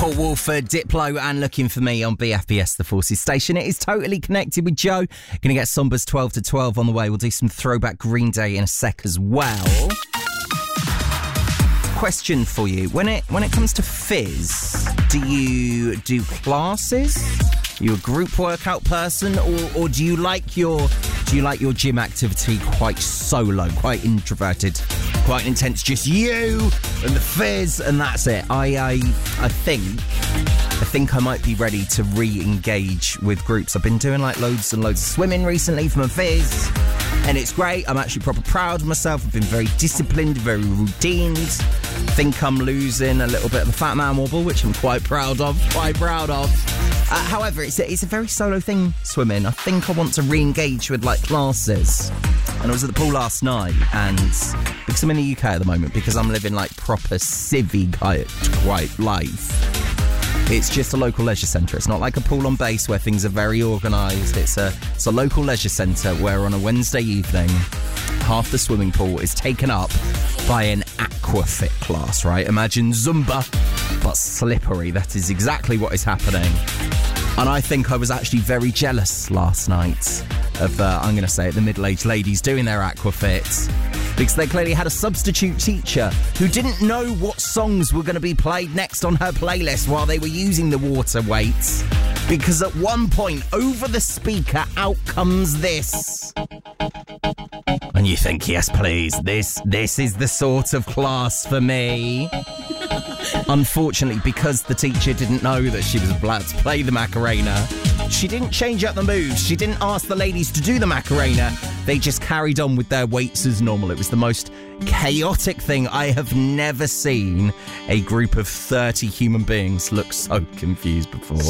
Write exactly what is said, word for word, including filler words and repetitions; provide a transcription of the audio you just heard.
Paul Wolford, Diplo, and Looking For Me on B F B S, the Forces station. It is totally connected with Joe. Gonna get Sombers twelve to twelve on the way. We'll do some throwback Green Day in a sec as well. Question for you. When it when it comes to fizz, do you do classes? Are you a group workout person, or, or do you like your do you like your gym activity quite solo, quite introverted, quite intense, just you and the fizz and that's it? I I I think I think I might be ready to re-engage with groups. I've been doing like loads and loads of swimming recently for my fizz, and it's great. I'm actually proper proud of myself. I've been very disciplined, very routined. Think I'm losing a little bit of the fat man wobble, which I'm quite proud of, quite proud of. Uh, however, it's a, it's a very solo thing, swimming. I think I want to re-engage with, like, classes. And I was at the pool last night, and because I'm in the U K at the moment, because I'm living, like, proper civvy type life, it's just a local leisure centre. It's not like a pool on base where things are very organised. It's a, it's a local leisure centre where on a Wednesday evening, half the swimming pool is taken up by an aquafit class, right? Imagine Zumba, but slippery. That is exactly what is happening. And I think I was actually very jealous last night of, uh, I'm going to say it, the middle-aged ladies doing their aquafit, because they clearly had a substitute teacher who didn't know what songs were going to be played next on her playlist while they were using the water weights. Because at one point, over the speaker, out comes this. And you think, yes, please, this this is the sort of class for me. Unfortunately, because the teacher didn't know that she was about to play the Macarena, she didn't change up the moves. She didn't ask the ladies to do the Macarena. They just carried on with their weights as normal. It was the most chaotic thing. I have never seen a group of thirty human beings look so confused before.